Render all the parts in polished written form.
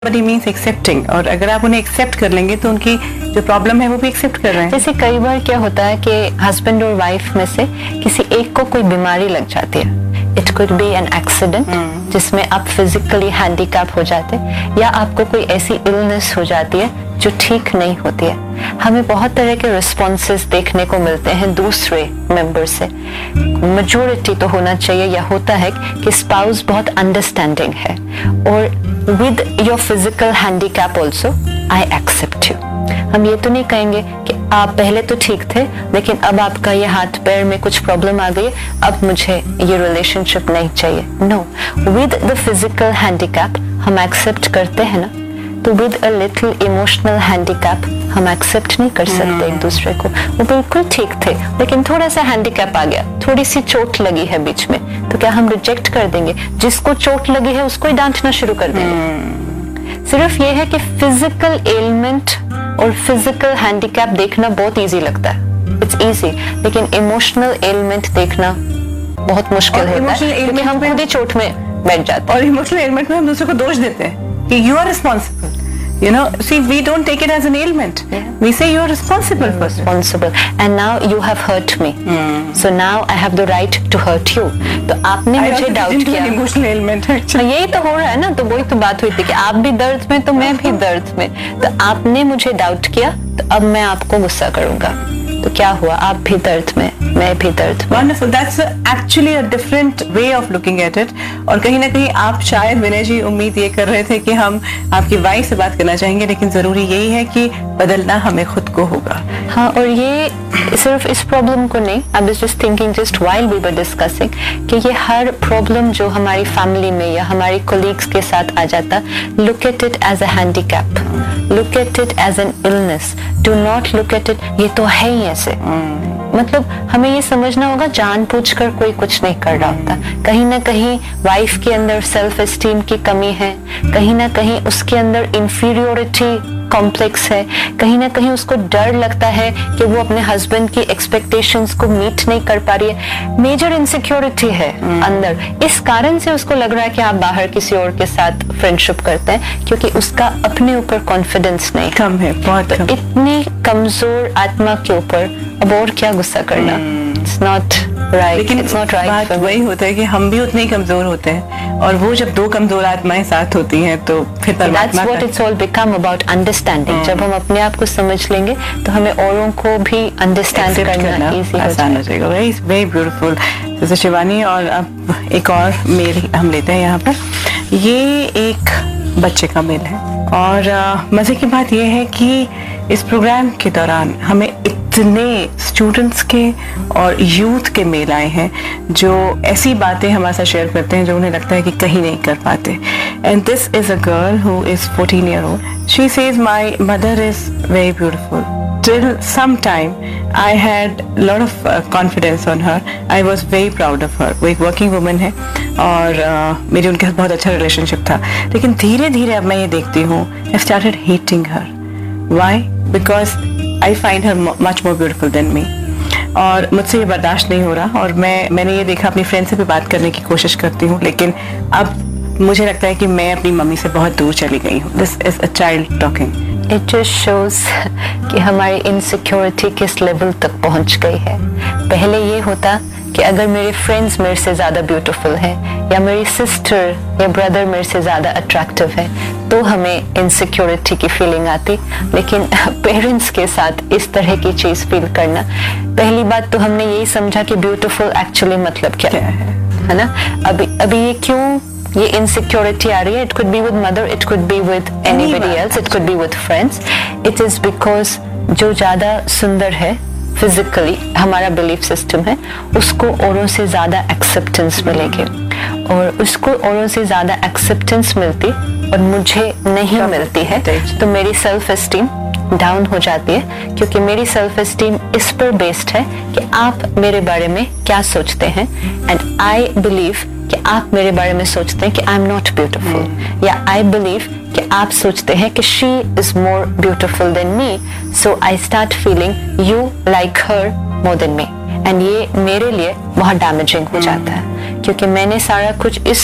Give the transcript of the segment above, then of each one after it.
Somebody means accepting, और अगर आप उन्हें एक्सेप्ट कर लेंगे तो उनकी जो प्रॉब्लम है वो भी एक्सेप्ट कर रहे हैं। जैसे कई बार क्या होता है कि हस्बैंड और वाइफ में से किसी एक को कोई बीमारी लग जाती है। It could be an accident जिसमें आप फिजिकली हैंडीकैप हो जाते हैं, या आपको कोई ऐसी इलनेस हो जाती है जो ठीक नहीं होती है। हमें बहुत तरह के रिस्पॉन्सेस देखने को मिलते हैं दूसरे मेंबर से। मेजोरिटी तो होना चाहिए या होता है कि स्पाउस बहुत अंडरस्टैंडिंग है, और with your physical handicap also I accept you. हम ये तो नहीं कहेंगे कि आप पहले तो ठीक थे लेकिन अब आपका ये हाथ पैर में कुछ प्रॉब्लम आ गई, अब मुझे ये रिलेशनशिप नहीं चाहिए। No, with the physical handicap हम एक्सेप्ट करते हैं ना, तो with a little emotional handicap हम एक्सेप्ट नहीं कर सकते एक दूसरे को। वो बिल्कुल ठीक थे लेकिन थोड़ा सा हैंडीकैप आ गया, थोड़ी सी चोट लगी है बीच में, तो क्या हम रिजेक्ट कर देंगे? जिसको चोट लगी है उसको ही डांटना शुरू कर देंगे। सिर्फ ये है कि फिजिकल एलिमेंट और फिजिकल हैंडीकैप देखना बहुत इजी लगता है, इट्स इजी, लेकिन इमोशनल एलिमेंट देखना बहुत मुश्किल होता है क्योंकि हम खुद ही चोट में बैठ जाते हैं। और इमोशनल एलिमेंट में हम दूसरे को दोष देते हैं कि you are responsible. You know, see, we don't take it as an ailment. Yeah. We say you're responsible for it. Responsible, and now you have hurt me. So now I have the right to hurt you. तो आपने मुझे doubt किया। Emotional ailment actually. यही तो हो रहा है ना, तो वही तो बात हुई थी कि आप भी दर्द में तो मैं भी दर्द में, तो आपने मुझे डाउट किया तो अब मैं आपको गुस्सा करूंगा, तो क्या हुआ? आप भी दर्द में, मैं भी दर्द में। Wonderful. That's actually a different way of looking at it. और कहीं ना कहीं आप शायद विनय जी उम्मीद ये कर रहे थे कि हम आपकी वाइफ से बात करना चाहेंगे, लेकिन जरूरी यही है कि बदलना हमें खुद को होगा। हाँ, और ये सिर्फ इस प्रॉब्लम को नहीं, I was just thinking just while we were discussing कि ये हर प्रॉब्लम जो हमारी फैमिली में या हमारी कोलीग्स के साथ आ जाता, look at it as a handicap, look at it as an illness, do not look at it ये तो है ही ऐसे। मतलब हमें ये समझना होगा जानबूझकर कोई कुछ नहीं कर रहा होता। कहीं ना कहीं वाइफ के अंदर सेल्फ एस्टीम की कमी है, कहीं ना कहीं उसके अंदर इंफीरियोरिटी कॉम्प्लेक्स है, कहीं ना कहीं उसको डर लगता है कि वो अपने हस्बैंड की एक्सपेक्टेशंस को मीट नहीं कर पा रही है। मेजर इनसिक्योरिटी है अंदर, इस कारण से उसको लग रहा है कि आप बाहर किसी और के साथ फ्रेंडशिप करते हैं क्योंकि उसका अपने ऊपर कॉन्फिडेंस नहीं कम है, बहुत कम। इतनी कमजोर आत्मा के ऊपर अब और क्या गुस्सा करना? इट्स नॉट राइट, लेकिन इट्स नॉट बात राइट। वही होता है कि हम भी उतने ही कमजोर होते हैं, और वो जब दो कमजोर आत्माएं साथ होती हैं तो फिर परमात्मा That's what it's all become about, understanding. जब हम अपने आप को समझ लेंगे तो हमें औरों को भी अंडरस्टैंड करना इजी आसान हो जाएगा। Very very beautiful. जैसे शिवानी, और अब एक और मेल हम लेते हैं यहाँ पर। ये एक बच्चे का मेल है, और मजे की बात यह है कि इस प्रोग्राम के दौरान हमें इतने स्टूडेंट्स के और यूथ के मेल आए हैं जो ऐसी बातें हमारे साथ शेयर करते हैं जो उन्हें लगता है कि कहीं नहीं कर पाते। And this is a girl who is 14 year old. She says my mother is very beautiful. Till some time I had a lot of confidence on her. I was very proud of her. वो एक working woman है और मेरी उनके साथ बहुत अच्छा relationship था, लेकिन धीरे धीरे अब मैं ये देखती हूँ I started hating her. Why? Because I find her much more beautiful than me. और मुझसे ये बर्दाश्त नहीं हो रहा, और मैंने ये देखा, अपनी फ्रेंड से भी बात करने की कोशिश करती हूँ, लेकिन अब मुझे लगता है कि मैं अपनी मम्मी से बहुत दूर चली गई हूँ। This is a child talking. It just shows कि हमारी इनसिक्योरिटी किस लेवल तक पहुंच गई है। पहले ये होता कि अगर मेरे फ्रेंड्स मेरे से ज्यादा ब्यूटीफुल है, या मेरी सिस्टर या ब्रदर मेरे से ज्यादा अट्रैक्टिव है, तो हमें इनसिक्योरिटी की फीलिंग आती। लेकिन पेरेंट्स के साथ इस तरह की चीज फील करना, पहली बात तो हमने यही समझा कि ब्यूटीफुल एक्चुअली मतलब क्या है ना? अभी ये क्यों ये इनसिक्योरिटी आ रही है? It could be with mother, it could be with anybody else, it could be with friends. It is because जो ज्यादा सुंदर है फिजिकली, हमारा बिलीफ सिस्टम है, उसको औरों से ज्यादा एक्सेप्टेंस मिलेगी, और उसको औरों से ज्यादा एक्सेप्टेंस मिलती और मुझे नहीं मिलती है तो मेरी सेल्फ एस्टीम डाउन हो जाती है, क्योंकि मेरी सेल्फ एस्टीम इस पर बेस्ड है कि आप मेरे बारे में क्या सोचते हैं, एंड आई बिलीव कि आप मेरे बारे में सोचते हैं कि आई एम नॉट ब्यूटीफुल, या आई बिलीव कि आप सोचते हैं कि she is more beautiful than me, so I start feeling you like her more than me, and ये मेरे लिए बहुत डैमेजिंग हो जाता है, क्योंकि मैंने सारा कुछ इस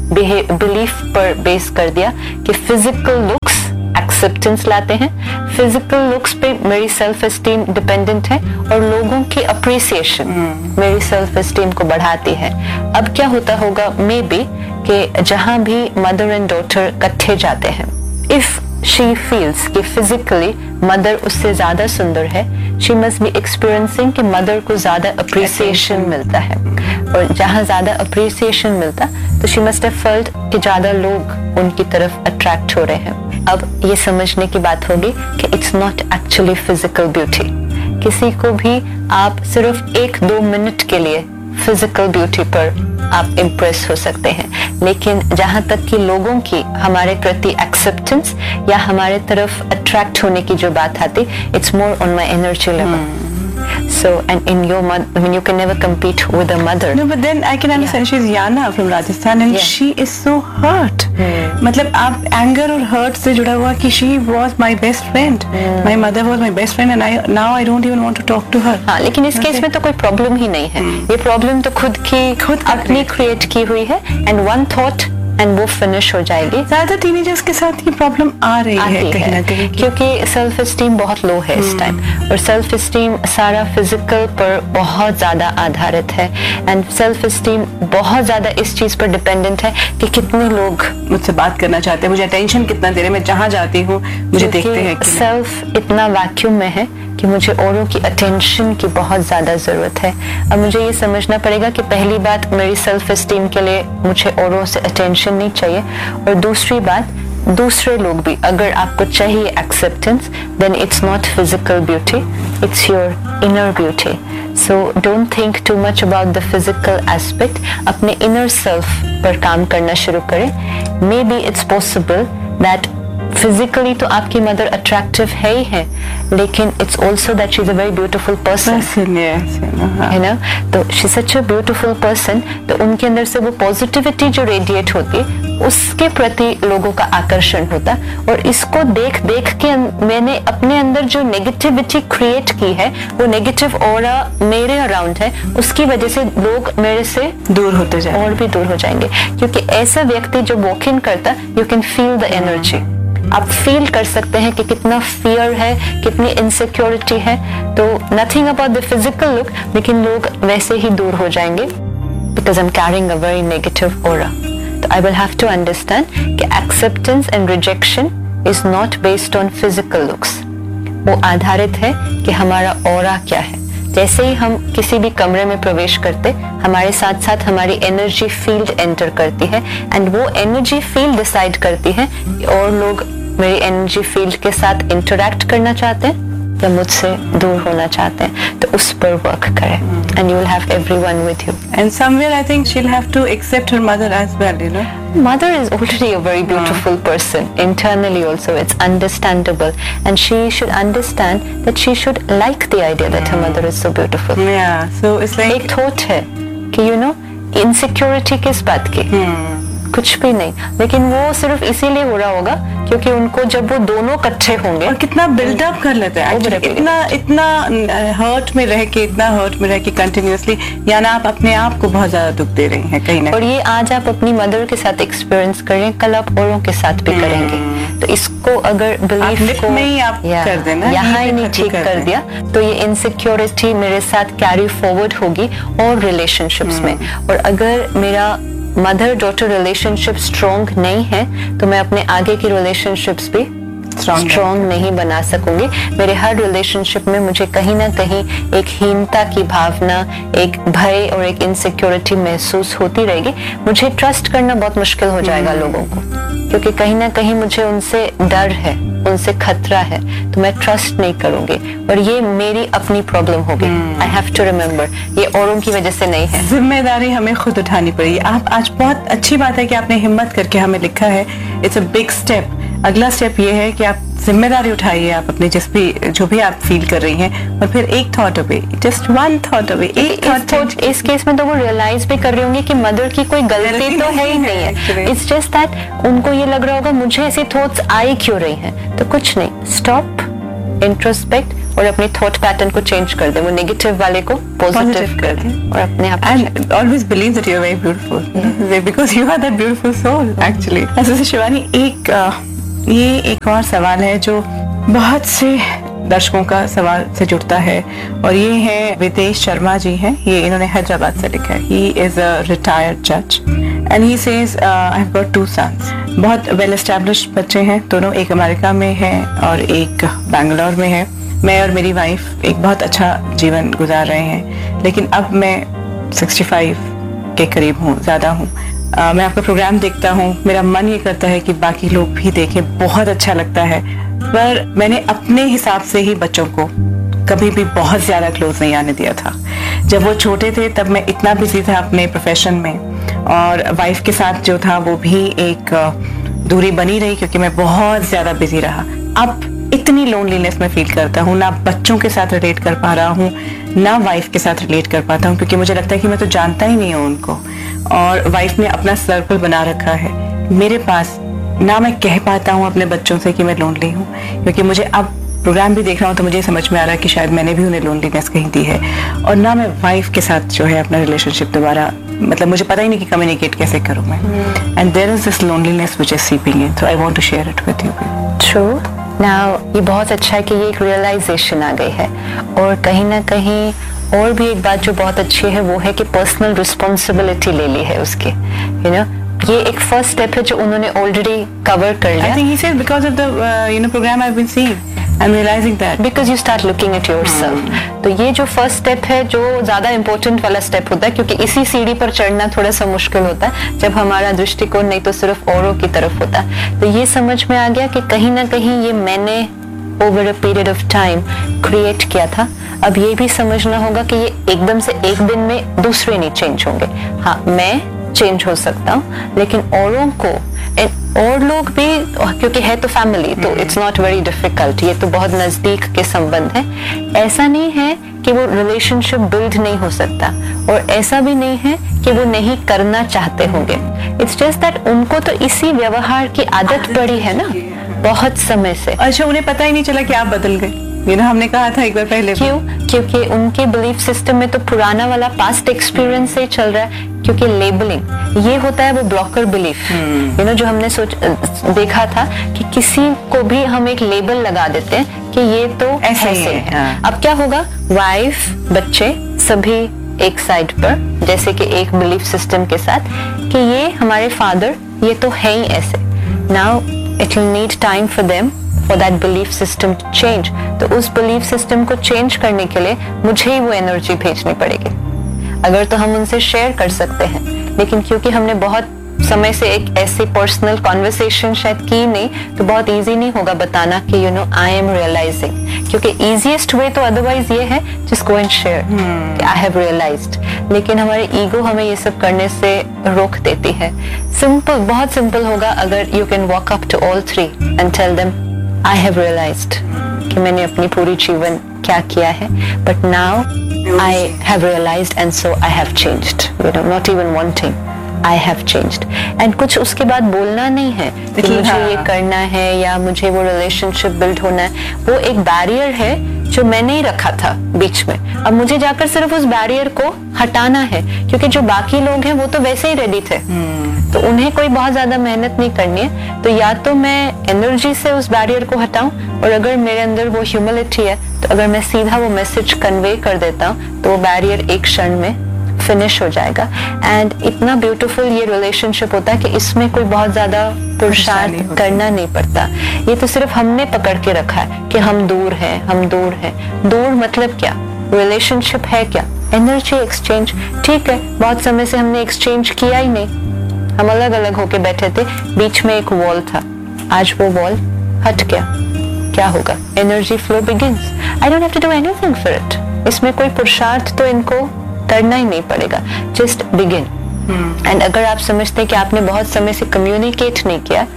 बिलीफ पर बेस कर दिया कि फिजिकल लुक्स एक्सेप्टेंस लाते हैं, फिजिकल लुक्स पे मेरी सेल्फ एस्टीम डिपेंडेंट है और लोगों की अप्रिसिएशन मेरी सेल्फ एस्टीम को बढ़ाती है। अब क्या होता होगा मे बी कि जहां भी मदर एंड डॉटर इकट्ठे जाते हैं, इफ शी फील्स कि फिजिकली मदर उससे ज्यादा सुंदर है, शी मस्ट बी एक्सपीरियंसिंग कि मदर को ज्यादा अप्रिसिएशन मिलता है, और जहां ज्यादा अप्रिसिएशन मिलता तो शी मस्ट हैव फेल्ट कि ज्यादा लोग उनकी तरफ अट्रैक्ट हो रहे हैं। अब ये समझने की बात होगी कि it's not actually physical beauty. किसी को भी आप सिर्फ 1-2 मिनट के लिए फिजिकल ब्यूटी पर आप इम्प्रेस हो सकते हैं, लेकिन जहां तक कि लोगों की हमारे प्रति एक्सेप्टेंस या हमारे तरफ अट्रैक्ट होने की जो बात आती, it's more on my energy level. So, and in your mother, I mean, you can never compete with a mother. No, but then I can understand. She's Yana from Rajasthan, and she is so hurt. मतलब आप anger और hurt से जुड़ा हुआ कि she was my best friend. My mother was my best friend, and now I don't even want to talk to her. हाँ, लेकिन इस केस में तो कोई प्रॉब्लम ही नहीं है. ये प्रॉब्लम तो खुद अपनी क्रिएट की हुई है, and one thought एंड वो फिनिश हो जाएगी. ज्यादा टीनेजर्स के साथ ये प्रॉब्लम आ रही है कहीं ना कहीं, क्योंकि सेल्फ एस्टीम बहुत लो है इस टाइम, और सेल्फ एस्टीम सारा फिजिकल पर बहुत ज्यादा आधारित है, एंड सेल्फ एस्टीम बहुत ज्यादा इस चीज पर डिपेंडेंट है कि कितने लोग मुझसे बात करना चाहते हैं, मुझे अटेंशन कितना दे रहे हैं, मैं जहाँ जाती हूँ मुझे देखते हैं. सेल्फ इतना वैक्यूम में है कि मुझे औरों की अटेंशन की बहुत ज्यादा जरूरत है. अब मुझे ये समझना पड़ेगा कि पहली बात, मेरी सेल्फ एस्टीम के लिए मुझे औरों से अटेंशन नहीं चाहिए, और दूसरी बात, दूसरे लोग भी अगर आपको चाहिए acceptance, then it's not physical beauty, it's your inner beauty. So don't think too much about the physical aspect. अपने इनर सेल्फ पर काम करना शुरू करें. May be it's possible that physically तो आपकी मदर अट्रैक्टिव है ही है, लेकिन it's also that she is a very beautiful person, है ना. तो she is such a beautiful person, तो उनके अंदर से वो पॉजिटिविटी जो रेडिएट होती है, उसके प्रति लोगों का आकर्षण होता. और इसको देख देख के मैंने अपने अंदर जो नेगेटिविटी क्रिएट की है, वो नेगेटिव ऑरा मेरे अराउंड है, उसकी वजह से लोग मेरे से दूर होते जाएंगे और भी दूर हो जाएंगे. क्योंकि ऐसा व्यक्ति जो वॉक इन करता, you can feel the energy. आप फील कर सकते हैं कि कितना फियर है, कितनी इनसिक्योरिटी है. तो nothing about the physical look, लेकिन लोग वैसे ही दूर हो जाएंगे, because I am carrying a very negative aura. तो I will have to understand कि acceptance and rejection is not based on physical looks. वो आधारित है कि हमारा ऑरा क्या है. जैसे ही हम किसी भी कमरे में प्रवेश करते, हमारे साथ साथ हमारी एनर्जी फील्ड एंटर करती है, एंड वो एनर्जी फील्ड डिसाइड करती है कि और लोग मेरी एनर्जी फील्ड के साथ इंटरैक्ट करना चाहते हैं या मुझसे दूर होना चाहते हैं. तो उस पर वर्क करें, and you will have everyone with you. And somewhere I think she will have to accept her mother as well, you know. Mother is already a very beautiful person internally also. It's understandable, and she should understand that she should like the idea that her mother is so beautiful. Yeah, so it's like एक thought है कि you know insecurity किस बात की, कुछ भी नहीं, लेकिन वो सिर्फ इसीलिए हो रहा होगा क्योंकि उनको जब वो दोनों इकट्ठे होंगे, और कितना बिल्डअप कर लेते हैं इतना हर्ट में रह के कंटिन्यूअसली, या ना आप अपने आप को बहुत ज्यादा दुख दे रही हैं कहीं ना. और ये आज आप अपनी मदर के साथ एक्सपीरियंस करें, कल आप औरों के साथ भी करेंगे. तो इसको अगर बिलीफ को में ही आप कर देना, यहाँ ही नहीं ठीक कर दिया, तो ये इनसिक्योरिटी मेरे साथ कैरी फॉरवर्ड होगी और रिलेशनशिप्स में. और अगर मेरा मदर डॉटर रिलेशनशिप स्ट्रॉन्ग नहीं है, तो मैं अपने आगे की रिलेशनशिप्स भी स्ट्रॉन्ग नहीं बना सकूंगी. मेरे हर रिलेशनशिप में मुझे कहीं ना कहीं एक हीनता की भावना, एक भय और एक इनसिक्योरिटी महसूस होती रहेगी. मुझे ट्रस्ट करना बहुत मुश्किल हो जाएगा लोगों को, क्योंकि कहीं ना कहीं मुझे उनसे डर है, उनसे खतरा है, तो मैं ट्रस्ट नहीं करूंगी. और ये मेरी अपनी प्रॉब्लम होगी. आई हैव टू रिमेम्बर, ये औरों की वजह से नहीं है. जिम्मेदारी हमें खुद उठानी पड़ेगी. आप आज बहुत अच्छी बात है कि आपने हिम्मत करके हमें लिखा है. It's a big step. अगला स्टेप ये है कि आप जिम्मेदारी उठाइए, आप अपने जो भी आप फील कर रही हैं, और फिर एक thought away, just one thought away, एक थॉट. इस केस में तो वो रियलाइज भी कर रही होंगी कि मदर की कोई गलती तो है ही नहीं है. इट्स जस्ट दैट उनको ये लग रहा होगा मुझे ऐसी थॉट्स आई क्यों रही हैं. तो कुछ नहीं, स्टॉप, इंट्रोस्पेक्ट, और अपनी थॉट पैटर्न को चेंज कर दें, वो नेगेटिव वाले को पॉजिटिव कर दें और अपने आप and always believe that you're very beautiful because you are that beautiful soul actually. ऐसे शिवानी ये एक और सवाल है जो बहुत से दर्शकों का सवाल से जुड़ता है और ये है विदेश शर्मा जी हैं, ये इन्होंने हैदराबाद से लिखा है. He is a retired judge and he says I have got 2 sons. बहुत वेल एस्टैब्लिश्ड बच्चे हैं दोनों, एक अमेरिका में है और एक बैंगलोर में है. मैं और मेरी वाइफ एक बहुत अच्छा जीवन गुजार रहे हैं, लेकिन अब मैं 65 के करीब हूँ, ज़्यादा हूँ. मैं आपका प्रोग्राम देखता हूँ, मेरा मन ये करता है कि बाकी लोग भी देखें, बहुत अच्छा लगता है, पर मैंने अपने हिसाब से ही बच्चों को कभी भी बहुत ज़्यादा क्लोज नहीं आने दिया था. जब वो छोटे थे तब मैं इतना बिजी था अपने प्रोफेशन में और वाइफ के साथ जो था वो भी एक दूरी बनी रही क्योंकि मैं बहुत ज़्यादा बिजी रहा. अब इतनी लोनलीनेस में फील करता हूँ, ना बच्चों के साथ रिलेट कर पा रहा हूँ, ना वाइफ के साथ रिलेट कर पाता हूँ, क्योंकि मुझे लगता है कि मैं तो जानता ही नहीं हूँ उनको और वाइफ ने अपना सर्कल बना रखा है. मेरे पास ना मैं कह पाता हूँ अपने बच्चों से कि मैं लोनली हूँ, क्योंकि मुझे अब प्रोग्राम भी देख रहा हूँ तो मुझे समझ में आ रहा है कि शायद मैंने भी उन्हें लोनलीनेस कहीं दी है. और ना मैं वाइफ के साथ जो है अपना रिलेशनशिप दोबारा, मतलब मुझे पता ही नहीं कि कम्युनिकेट कैसे करूँ मैं. And there is this loneliness which is seeping in, so I want to share it with you. True. Now ये बहुत अच्छा है कि ये एक रियलाइजेशन आ गई है और कहीं ना कहीं और भी एक बात जो बहुत अच्छी है वो है कि पर्सनल रिस्पॉन्सिबिलिटी ले ली है उसकी. यू नो, ये एक फर्स्ट स्टेप है जो उन्होंने ऑलरेडी कवर कर लिया. I think he said because of the program I've been seeing, I'm realizing that because you start looking at yourself. तो ये जो फर्स्ट स्टेप है जो ज्यादा इम्पोर्टेंट वाला स्टेप होता है, क्योंकि इसी सीढ़ी पर चढ़ना थोड़ा सा मुश्किल होता है जब हमारा दृष्टिकोण नहीं तो सिर्फ औरों की तरफ होता है. तो ये समझ में आ गया कि कहीं ना कहीं ये मैंने over a period of time create किया था. अब ये भी समझना होगा कि ये एकदम से एक दिन में दूसरे नहीं चेंज होंगे. हाँ, मैं चेंज हो सकता हूँ, लेकिन औरों को और लोग भी, क्योंकि है तो फैमिली, तो इट्स नॉट वेरी डिफिकल्ट. ये तो बहुत नजदीक के संबंध है. ऐसा नहीं है कि वो रिलेशनशिप बिल्ड नहीं हो सकता और ऐसा भी नहीं है कि वो नहीं करना चाहते होंगे. इट्स जस्ट दैट उनको तो इसी व्यवहार की आदत पड़ी है ना बहुत समय से. अच्छा, उन्हें पता ही नहीं चला कि आप बदल गए. हमने कहा था एक बार पहले. क्यों? क्योंकि उनके बिलीफ सिस्टम में तो पुराना वाला पास्ट एक्सपीरियंस से ही चल रहा है. क्योंकि लेबलिंग ये होता है वो ब्लॉकर बिलीफ, जो हमने देखा था कि किसी को भी हम एक लेबल लगा देते हैं कि ये तो ऐसे है. अब क्या होगा, वाइफ बच्चे सभी एक साइड पर, जैसे कि एक बिलीफ सिस्टम के साथ कि ये हमारे फादर ये तो है ही ऐसे. Now it will need time for them for that belief system to change. तो उस belief system को change करने के लिए मुझे ही वो एनर्जी भेजनी पड़ेगी. अगर तो हम उनसे शेयर कर सकते हैं, लेकिन क्योंकि हमने बहुत समय से एक ऐसी पर्सनल कॉन्वर्सेशन शायद की नहीं, तो बहुत इजी नहीं होगा बताना कि आई एम रियलाइजिंग. क्योंकि इजीएस्ट वे तो अदरवाइज ये है जस्ट गो एंड शेयर कि आई हैव रियलाइज्ड. लेकिन हमारी ईगो हमें ये सब करने से रोक देती है. सिंपल, बहुत सिंपल होगा अगर you can walk up to all 3 and tell them I have realized कि मैंने अपनी पूरी जीवन क्या किया है, but now I have realized and so I have changed. Not even wanting, I have changed. And कुछ उसके बाद बोलना नहीं है कि मुझे ये करना है या मुझे वो रिलेशनशिप बिल्ड होना है. वो एक बैरियर है जो मैंने ही रखा था बीच में. अब मुझे जाकर सिर्फ उस बैरियर को हटाना है, क्योंकि जो बाकी लोग हैं वो तो वैसे ही रेडी थे. तो उन्हें कोई बहुत ज्यादा मेहनत नहीं करनी है. तो या तो मैं एनर्जी से उस बैरियर को हटाऊं, और अगर मेरे अंदर वो ह्यूमिलिटी है तो अगर मैं सीधा वो मैसेज कन्वे कर देता हूं तो वो बैरियर एक क्षण में फिनिश हो जाएगा. एंड इतना ब्यूटीफुल ये रिलेशनशिप होता है कि इसमें कोई बहुत ज्यादा पुरुषार्थ करना नहीं पड़ता. ये तो सिर्फ हमने पकड़ के रखा है कि हम दूर हैं, हम दूर हैं. दूर मतलब क्या? रिलेशनशिप है क्या? Energy exchange. ठीक है, बहुत समय से हमने एक्सचेंज किया ही नहीं, हम अलग अलग होके बैठे थे, बीच में एक वॉल था. आज वो वॉल हट गया, क्या होगा? Energy flow begins. I don't have to do anything for it. इसमें कोई पुरुषार्थ तो इनको करना ही नहीं पड़ेगा, जस्ट बिगिन. एंड अगर आप समझते हैं कि आपने बहुत समय से कम्युनिकेट नहीं किया,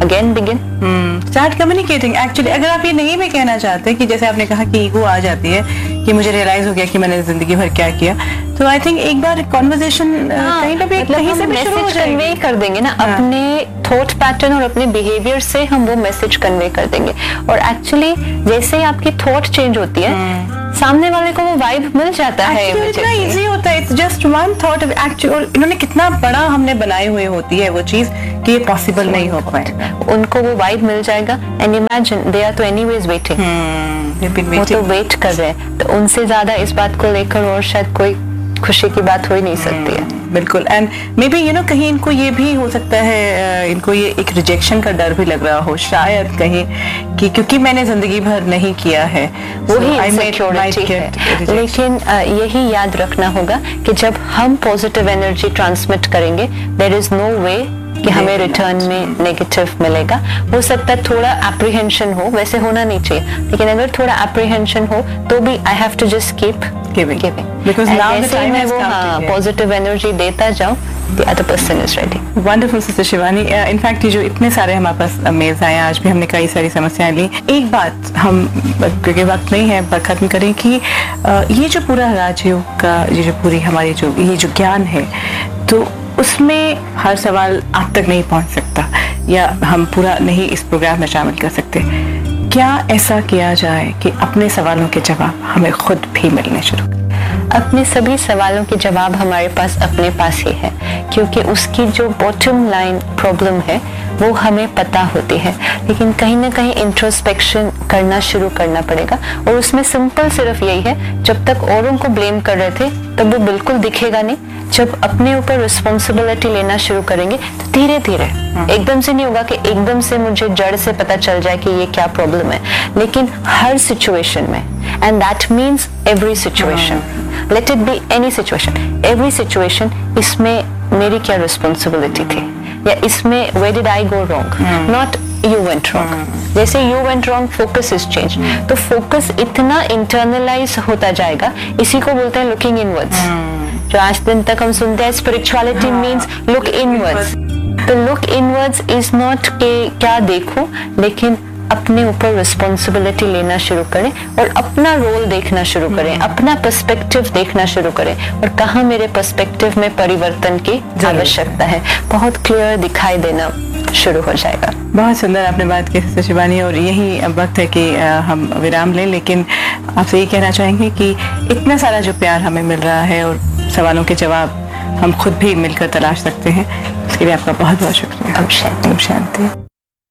again begin. Start communicating. Actually अगर आप ये नहीं भी कहना चाहते कि जैसे आपने कहा कि ईगो आ जाती है कि मुझे रियलाइज हो गया कि मैंने जिंदगी भर क्या किया, तो आई थिंक एक बार कॉन्वर्जेशन कहीं ना कहीं से भी शुरू हो मैसेज जाएगी। कन्वे कर देंगे ना, अपने थॉट पैटर्न और अपने बिहेवियर से हम वो मैसेज कन्वे कर देंगे। और एक्चुअली जैसे ही आपकी थॉट चेंज होती है, सामने वाले को वो वाइब मिल जाता है। Actually, इतना immediately। इजी होता है, it's just one thought. Actually इन्होंने कितना बड़ा हमने बनाए हुए होती है वो चीज कि ये पॉसिबल नहीं हो पाएगा। उनको वो वाइब मिल जाएगा। एंड इमेजिन दे आर तो एनीवेज वेटिंग, वो तो वेट कर रहे हैं, तो उनसे ज्यादा इस बात को लेकर और शायद कोई खुशी की बात हो ही नहीं सकती है। बिल्कुल। एंड मे बी कहीं इनको ये भी हो सकता है, इनको ये एक रिजेक्शन का डर भी लग रहा हो शायद कहीं, कि क्योंकि मैंने जिंदगी भर नहीं किया है, वही I might इनसिक्योरिटी get है। rejection. लेकिन यही याद रखना होगा कि जब हम पॉजिटिव एनर्जी ट्रांसमिट करेंगे, देयर इज नो वे कि हमें रिटर्न में नेगेटिव मिलेगा। हो सकता है थोड़ा एप्रीहेंशन हो, वैसे होना नहीं चाहिए, लेकिन अगर थोड़ा एप्रीहेंशन हो तो भी I have to just keep Giving. Because And now the जैसे time मैं has वो come to give. Positive energy देता जाऊं, the other person is ready। Wonderful sister Shivani. In fact ये जो इतने सारे हमारे पास मेल्स आए, आज भी हमने कई सारी समस्याएं ली। एक बात हम, क्योंकि वक्त नहीं है, पर खत्म करें कि ये जो पूरा राजयोग का ये जो पूरी हमारी ये जो ज्ञान है, तो उसमें हर सवाल आप तक नहीं पहुंच सकता, या हम पूरा नहीं इस प्रोग्राम में शामिल कर सकते। क्या ऐसा किया जाए कि अपने सवालों के जवाब हमें खुद भी मिलने शुरू करें? अपने सभी सवालों के जवाब हमारे पास अपने पास ही है, क्योंकि उसकी जो बॉटम लाइन प्रॉब्लम है वो हमें पता होती है। लेकिन कहीं ना कहीं इंट्रोस्पेक्शन करना शुरू करना पड़ेगा, और उसमें सिंपल सिर्फ यही है, जब तक औरों को ब्लेम कर रहे थे तब वो बिल्कुल दिखेगा नहीं। जब अपने ऊपर रिस्पॉन्सिबिलिटी लेना शुरू करेंगे तो धीरे धीरे, एकदम से नहीं होगा कि एकदम से मुझे जड़ से पता चल जाए कि ये क्या प्रॉब्लम है, लेकिन हर सिचुएशन में, and that means every situation, let it be any situation, every situation, इसमें मेरी क्या रिस्पॉन्सिबिलिटी थी, या इसमें where did I go wrong, not you went wrong। जैसे you went wrong, focus is changed। तो focus इतना internalize होता जाएगा, इसी को बोलते हैं looking inwards। जो आज दिन तक हम सुनते हैं spirituality means look inwards। तो look inwards is not के क्या देखो, लेकिन अपने ऊपर रिस्पॉन्सिबिलिटी लेना शुरू करें और अपना रोल देखना शुरू करें, अपना पर्सपेक्टिव देखना शुरू करें, और कहाँ मेरे पर्सपेक्टिव में परिवर्तन की आवश्यकता है, बहुत क्लियर दिखाई देना शुरू हो जाएगा। बहुत सुंदर आपने बात की सिस्टर शिवानी, और यही अब वक्त है कि हम विराम लें, लेकिन आपसे ये कहना चाहेंगे कि इतना सारा जो प्यार हमें मिल रहा है और सवालों के जवाब हम खुद भी मिलकर तलाश सकते हैं, उसके लिए आपका बहुत बहुत शुक्रिया। अब शांति। शांति।